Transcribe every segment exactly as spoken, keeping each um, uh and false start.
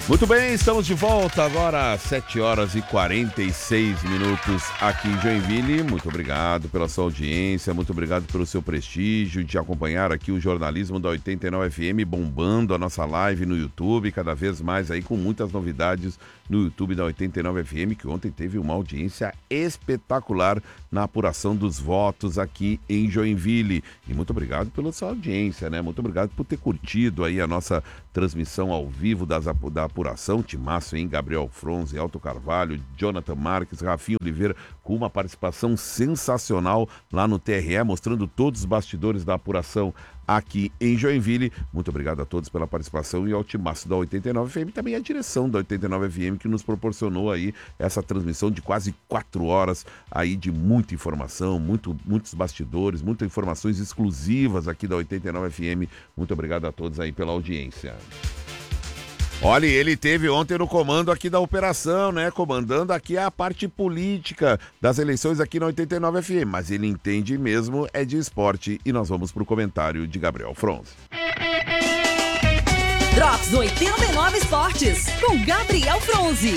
Muito bem, estamos de volta agora às sete horas e quarenta e seis minutos aqui em Joinville. Muito obrigado pela sua audiência, muito obrigado pelo seu prestígio de acompanhar aqui o jornalismo da oitenta e nove F M, bombando a nossa live no YouTube, cada vez mais aí com muitas novidades no YouTube da oitenta e nove F M, que ontem teve uma audiência espetacular na apuração dos votos aqui em Joinville. E muito obrigado pela sua audiência, né? Muito obrigado por ter curtido aí a nossa transmissão ao vivo das, da apuração. Timaço, hein? Gabriel Fronze, Alto Carvalho, Jonathan Marques, Rafinha Oliveira, com uma participação sensacional lá no T R E, mostrando todos os bastidores da apuração aqui em Joinville. Muito obrigado a todos pela participação e ao timaço da oitenta e nove F M, e também a direção da oitenta e nove F M, que nos proporcionou aí essa transmissão de quase quatro horas aí de muita informação, muito, muitos bastidores, muitas informações exclusivas aqui da oitenta e nove F M. Muito obrigado a todos aí pela audiência. Olha, ele teve ontem no comando aqui da operação, né? Comandando aqui a parte política das eleições aqui na oitenta e nove F M. Mas ele entende mesmo, é de esporte. E nós vamos pro comentário de Gabriel Fronze. Drops oitenta e nove Esportes, com Gabriel Fronze.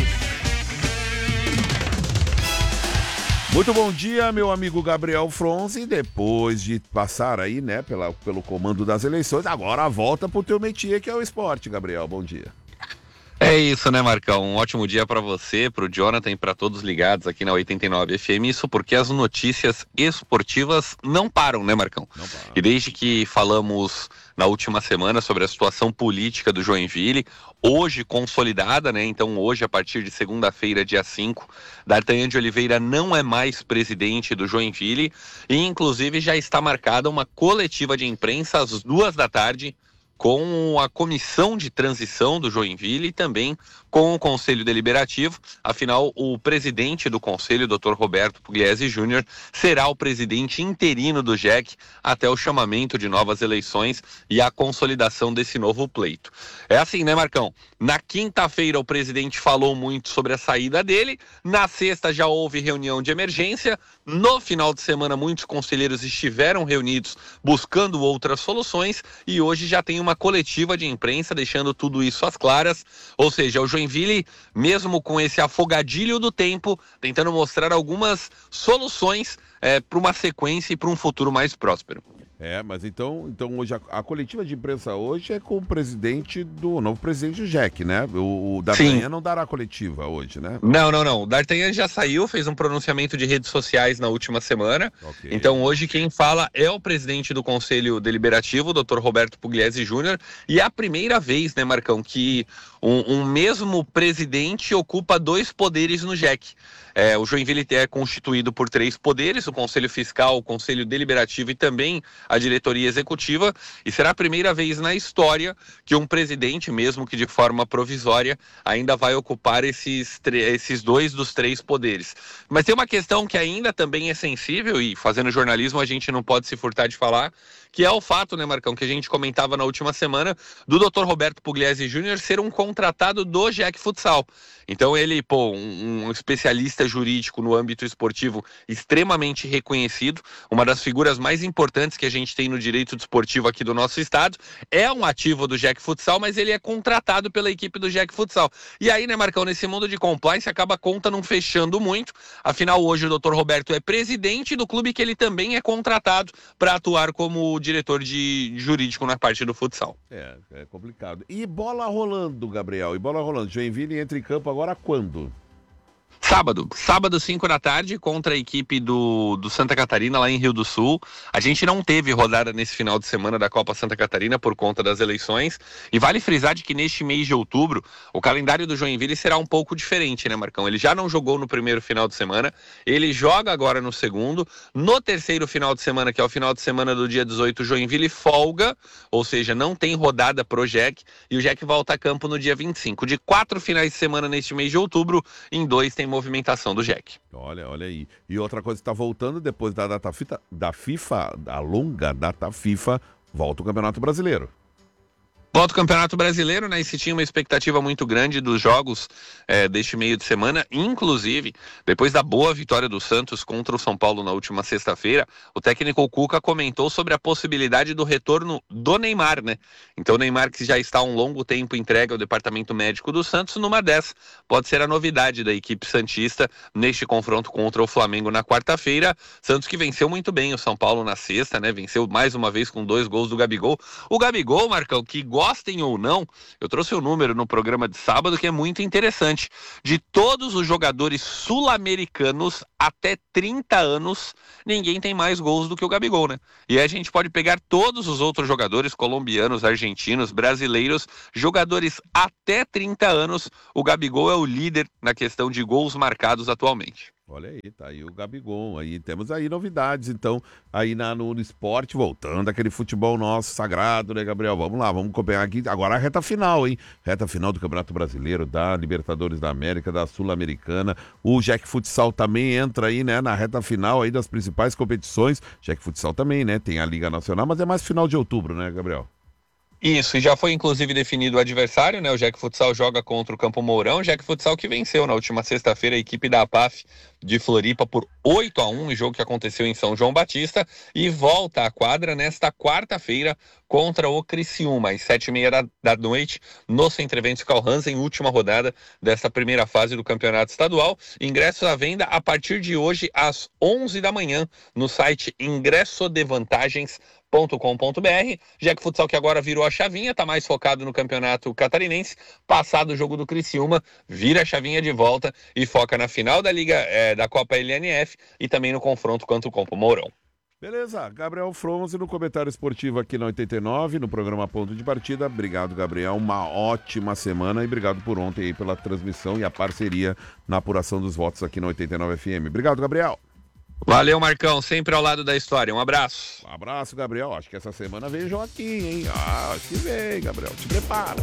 Muito bom dia, meu amigo Gabriel Fronze. Depois de passar aí, né, pela, pelo comando das eleições, agora volta pro teu métier, que é o esporte, Gabriel. Bom dia. É isso, né, Marcão? Um ótimo dia para você, para o Jonathan e para todos ligados aqui na oitenta e nove F M. Isso porque as notícias esportivas não param, né, Marcão? Não param. E desde que falamos na última semana sobre a situação política do Joinville, hoje consolidada, né? Então hoje, a partir de segunda-feira, dia cinco, D'Artagnan de Oliveira não é mais presidente do Joinville e inclusive já está marcada uma coletiva de imprensa às duas da tarde com a comissão de transição do Joinville e também com o Conselho Deliberativo. Afinal, o presidente do Conselho, doutor Roberto Pugliese Júnior, será o presidente interino do J E C até o chamamento de novas eleições e a consolidação desse novo pleito. É assim, né, Marcão? Na quinta-feira, o presidente falou muito sobre a saída dele. Na sexta, já houve reunião de emergência. No final de semana, muitos conselheiros estiveram reunidos buscando outras soluções e hoje já tem uma coletiva de imprensa deixando tudo isso às claras. Ou seja, o Joinville, mesmo com esse afogadilho do tempo, tentando mostrar algumas soluções é, para uma sequência e para um futuro mais próspero. É, mas então, então hoje a, a coletiva de imprensa hoje é com o presidente do o novo presidente do J E C, né? O, o D'Artagnan não dará coletiva hoje, né? Não, não, não. O D'Artagnan já saiu, fez um pronunciamento de redes sociais na última semana. Okay. Então hoje quem fala é o presidente do Conselho Deliberativo, doutor Roberto Pugliese Júnior, e é a primeira vez, né, Marcão, que um, um mesmo presidente ocupa dois poderes no J E C. É, o Joinville é constituído por três poderes, o Conselho Fiscal, o Conselho Deliberativo e também a diretoria executiva, e será a primeira vez na história que um presidente, mesmo que de forma provisória, ainda vai ocupar esses, esses dois dos três poderes. Mas tem uma questão que ainda também é sensível, e fazendo jornalismo a gente não pode se furtar de falar, que é o fato, né, Marcão, que a gente comentava na última semana, do doutor Roberto Pugliese Júnior ser um contratado do J E C Futsal. Então ele, pô, um, um especialista jurídico no âmbito esportivo extremamente reconhecido, uma das figuras mais importantes que a gente tem no direito desportivo aqui do nosso estado, é um ativo do J E C Futsal, mas ele é contratado pela equipe do J E C Futsal. E aí, né, Marcão, nesse mundo de compliance acaba a conta não fechando muito, afinal hoje o doutor Roberto é presidente do clube que ele também é contratado para atuar como diretor de jurídico na parte do futsal. É, é complicado. E bola rolando, Gabriel, e bola rolando. Joinville entra em campo agora quando? Sábado, sábado cinco da tarde, contra a equipe do, do Santa Catarina, lá em Rio do Sul. A gente não teve rodada nesse final de semana da Copa Santa Catarina por conta das eleições. E vale frisar de que neste mês de outubro, o calendário do Joinville será um pouco diferente, né, Marcão? Ele já não jogou no primeiro final de semana, ele joga agora no segundo. No terceiro final de semana, que é o final de semana do dia dezoito, o Joinville folga, ou seja, não tem rodada pro J E C, e o J E C volta a campo no dia vinte e cinco. De quatro finais de semana neste mês de outubro, em dois tem movimentação do J E C. Olha, olha aí. E outra coisa que está voltando, depois da data da FIFA, da longa data FIFA, volta o Campeonato Brasileiro. Volta o Campeonato Brasileiro, né? E se tinha uma expectativa muito grande dos jogos é, deste meio de semana, inclusive, depois da boa vitória do Santos contra o São Paulo na última sexta-feira, o técnico Cuca comentou sobre a possibilidade do retorno do Neymar, né? Então o Neymar, que já está há um longo tempo entregue ao departamento médico do Santos, numa dessas pode ser a novidade da equipe santista neste confronto contra o Flamengo na quarta-feira. Santos que venceu muito bem o São Paulo na sexta, né? Venceu mais uma vez com dois gols do Gabigol. O Gabigol, Marcão, que gostem ou não, eu trouxe o um número no programa de sábado que é muito interessante. De todos os jogadores sul-americanos até trinta anos, ninguém tem mais gols do que o Gabigol, né? E aí a gente pode pegar todos os outros jogadores, colombianos, argentinos, brasileiros, jogadores até trinta anos, o Gabigol é o líder na questão de gols marcados atualmente. Olha aí, tá aí o Gabigol, aí temos aí novidades, então, aí na, no, no esporte, voltando aquele futebol nosso sagrado, né, Gabriel? Vamos lá, vamos acompanhar aqui, agora a reta final, hein? Reta final do Campeonato Brasileiro, da Libertadores da América, da Sul-Americana, o Jack Futsal também entra aí, né, na reta final aí das principais competições, Jack Futsal também, né, tem a Liga Nacional, mas é mais final de outubro, né, Gabriel? Isso, e já foi inclusive definido o adversário, né? O Jack Futsal joga contra o Campo Mourão, o Jack Futsal que venceu na última sexta-feira a equipe da A P A F de Floripa por oito a um, jogo que aconteceu em São João Batista, e volta à quadra nesta quarta-feira contra o Criciúma, às sete e meia da, da noite, no Centro Eventos Carl Hansen, última rodada dessa primeira fase do Campeonato Estadual. Ingressos à venda a partir de hoje às onze da manhã no site ingresso de vantagens ponto com ponto b r. Jack Futsal que agora virou a chavinha, está mais focado no campeonato catarinense. Passado o jogo do Criciúma, vira a chavinha de volta e foca na final da Liga é, da Copa L N F e também no confronto contra o Campo Mourão. Beleza, Gabriel Fronze no comentário esportivo aqui na oitenta e nove, no programa Ponto de Partida. Obrigado, Gabriel, uma ótima semana e obrigado por ontem aí pela transmissão e a parceria na apuração dos votos aqui na oitenta e nove F M. Obrigado, Gabriel. Valeu, Marcão, sempre ao lado da história. Um abraço. Um abraço, Gabriel. Acho que essa semana vem Joaquim, hein? Ah, acho que vem, Gabriel. Te prepara.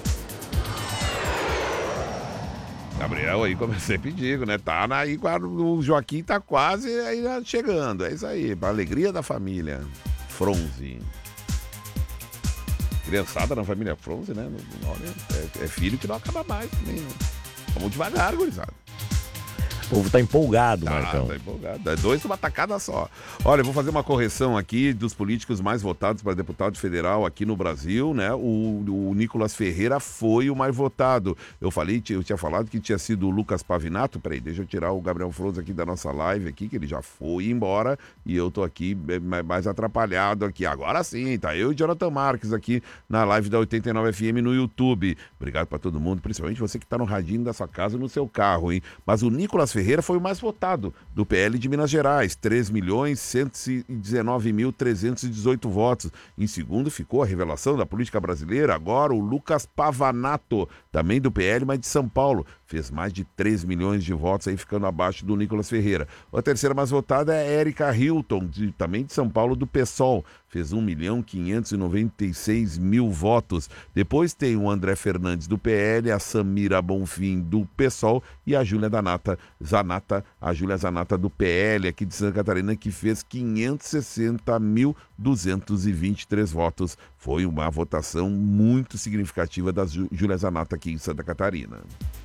Gabriel aí, como eu sempre digo, né? Tá aí, o Joaquim tá quase aí chegando. É isso aí, pra alegria da família. Fronze. Criançada na família Fronze, né? É, é filho que não acaba mais também, né? Vamos devagar, gurizada. O povo tá empolgado, tá, Marcão. Tá empolgado. É dois numa tacada só. Olha, eu vou fazer uma correção aqui dos políticos mais votados para deputado federal aqui no Brasil, né? O, o Nicolas Ferreira foi o mais votado. Eu falei, eu tinha falado que tinha sido o Lucas Pavinato. Peraí, deixa eu tirar o Gabriel Fronze aqui da nossa live aqui, que ele já foi embora e eu tô aqui mais atrapalhado aqui. Agora sim, tá eu e Jonathan Marques aqui na live da oitenta e nove F M no YouTube. Obrigado para todo mundo, principalmente você que tá no radinho da sua casa, no seu carro, hein? Mas o Nicolas Ferreira foi o mais votado do P L de Minas Gerais, três milhões cento e dezenove mil trezentos e dezoito votos. Em segundo ficou a revelação da política brasileira, agora o Lucas Pavanato, também do P L, mas de São Paulo, fez mais de três milhões de votos, aí ficando abaixo do Nicolas Ferreira. A terceira mais votada é a Érica Hilton, de, também de São Paulo, do PSOL, fez um milhão quinhentos e noventa e seis mil votos. Depois tem o André Fernandes do P L, a Samira Bonfim do PSOL e a Júlia Zanata, Zanata, a Júlia Zanata do P L aqui de Santa Catarina, que fez quinhentos e sessenta mil duzentos e vinte e três votos. Foi uma votação muito significativa da Júlia Zanata aqui em Santa Catarina.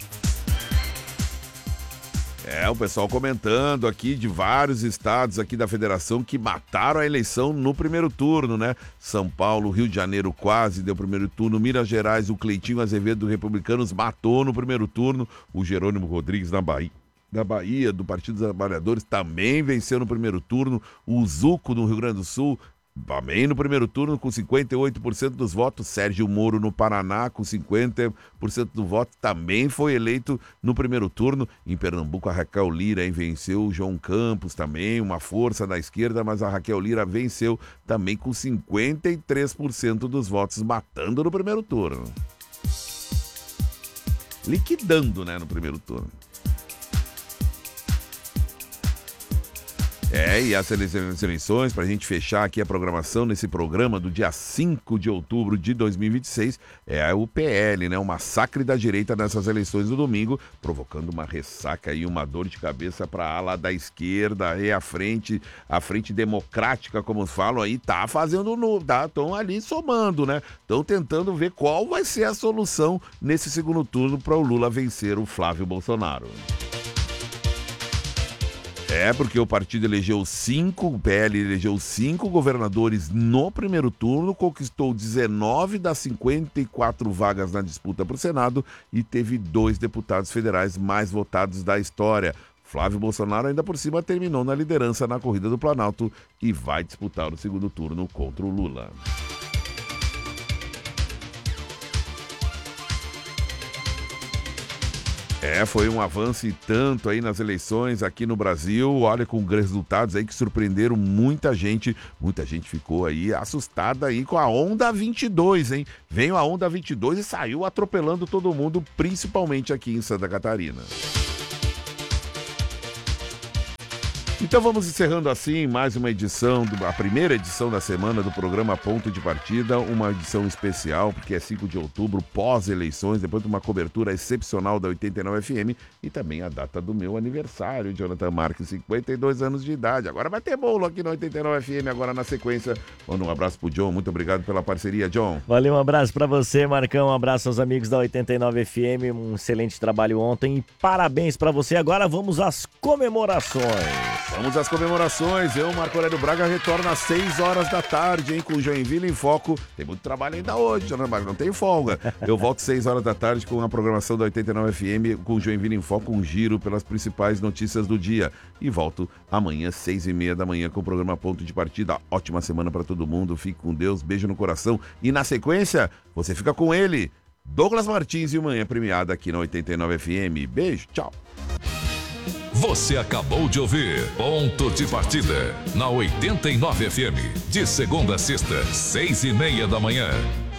É, o pessoal comentando aqui de vários estados aqui da federação que mataram a eleição no primeiro turno, né? São Paulo, Rio de Janeiro quase deu primeiro turno, Minas Gerais, o Cleitinho Azevedo do Republicanos matou no primeiro turno, o Jerônimo Rodrigues na Bahia, da Bahia, do Partido dos Trabalhadores, também venceu no primeiro turno, o Zuco no Rio Grande do Sul, também no primeiro turno, com cinquenta e oito por cento dos votos. Sérgio Moro no Paraná, com cinquenta por cento do voto, também foi eleito no primeiro turno. Em Pernambuco, a Raquel Lira hein, venceu o João Campos, também uma força da esquerda, mas a Raquel Lira venceu também com cinquenta e três por cento dos votos, matando no primeiro turno. Liquidando, né, no primeiro turno. É, e as eleições, para a gente fechar aqui a programação nesse programa do dia cinco de outubro de dois mil e vinte e seis, é o P L, né? O massacre da direita nessas eleições do domingo, provocando uma ressaca e uma dor de cabeça para a ala da esquerda e a frente, a frente democrática, como falam aí, tá fazendo, no, tá, estão ali somando, né? Estão tentando ver qual vai ser a solução nesse segundo turno para o Lula vencer o Flávio Bolsonaro. É, porque o partido elegeu cinco, o P L elegeu cinco governadores no primeiro turno, conquistou dezenove das cinquenta e quatro vagas na disputa para o Senado e teve dois deputados federais mais votados da história. Flávio Bolsonaro ainda por cima terminou na liderança na corrida do Planalto e vai disputar o segundo turno contra o Lula. É, foi um avanço e tanto aí nas eleições aqui no Brasil, olha, com resultados aí que surpreenderam muita gente, muita gente ficou aí assustada aí com a onda vinte e dois, hein? Veio a onda vinte e dois e saiu atropelando todo mundo, principalmente aqui em Santa Catarina. Então vamos encerrando assim mais uma edição, do, a primeira edição da semana do programa Ponto de Partida, uma edição especial, porque é cinco de outubro, pós-eleições, depois de uma cobertura excepcional da oitenta e nove F M e também a data do meu aniversário, Jonathan Marques, cinquenta e dois anos de idade. Agora vai ter bolo aqui na oitenta e nove F M, agora na sequência. Manda um abraço pro John, muito obrigado pela parceria, John. Valeu, um abraço pra você, Marcão, um abraço aos amigos da oitenta e nove F M, um excelente trabalho ontem e parabéns pra você. Agora vamos às comemorações. Vamos às comemorações. Eu, Marco Aurélio Braga, retorno às seis horas da tarde, hein, com o Joinville em Foco. Tem muito trabalho ainda hoje, mas não tem folga. Eu volto às seis horas da tarde com a programação da oitenta e nove F M, com o Joinville em Foco, um giro pelas principais notícias do dia. E volto amanhã, seis e meia da manhã, com o programa Ponto de Partida. Ótima semana para todo mundo. Fique com Deus, beijo no coração. E na sequência, você fica com ele, Douglas Martins e o Manhã Premiada aqui na oitenta e nove F M. Beijo, tchau. Você acabou de ouvir Ponto de Partida na oitenta e nove F M, de segunda a sexta, seis e meia da manhã.